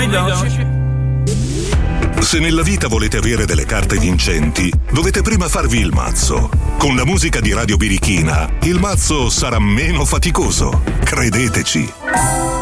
Se nella vita volete avere delle carte vincenti, dovete prima farvi il mazzo. Con la musica di Radio Birichina, il mazzo sarà meno faticoso. Credeteci.